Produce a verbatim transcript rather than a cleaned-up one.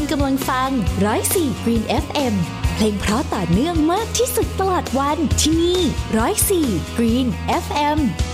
กำลังฟังหนึ่งศูนย์สี่ Green เอฟ เอ็ม เพลงเพราะต่อเนื่องมากที่สุดตลอดวันที่นี่หนึ่งศูนย์สี่ Green เอฟ เอ็ม